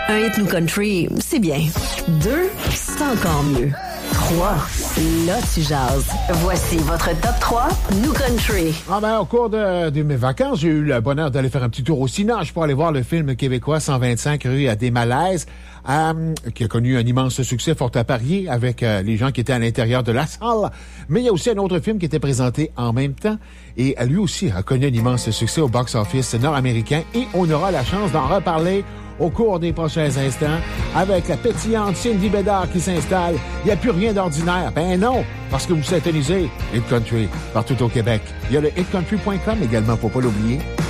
Un hit New Country, c'est bien. 2, c'est encore mieux. 3, là tu jases. Voici votre top 3 New Country. Au cours de mes vacances, j'ai eu le bonheur d'aller faire un petit tour au Cinoche pour aller voir le film québécois 125 rue des Malaises, qui a connu un immense succès fort à parier avec les gens qui étaient à l'intérieur de la salle. Mais il y a aussi un autre film qui était présenté en même temps et lui aussi a connu un immense succès au box-office nord-américain et on aura la chance d'en reparler au cours des prochains instants, avec la pétillante Cindy Bédard qui s'installe. Il n'y a plus rien d'ordinaire. Ben non, parce que vous syntonisez Hit Country partout au Québec. Il y a le hitcountry.com également, faut pas l'oublier.